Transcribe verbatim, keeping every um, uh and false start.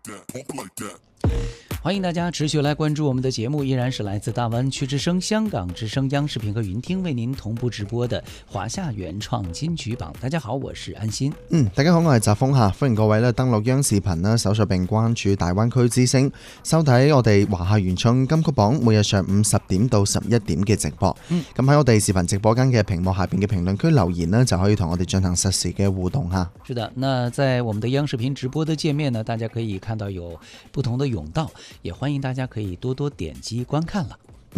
欢迎大家持续来关注我们的节目，依然是来自大湾区之声、香港之声、央視頻和雲聽為您同步直播的華夏原創金曲榜。大家好，我是安心。 嗯，大家好，我係澤峰吓，歡迎各位咧登錄央視頻啦，搜索並關注大灣區之聲，收睇我哋華夏原創金曲榜每日上午十點到十一點嘅直播。咁喺、嗯、我哋視頻直播間嘅屏幕下邊嘅評論區留言呢，就可以同我哋進行實時嘅互動吓。 是的，那在我們的央視頻直播的界面呢，大家可以看到有不同的甬道，也歡迎大家可以多多點擊觀看了。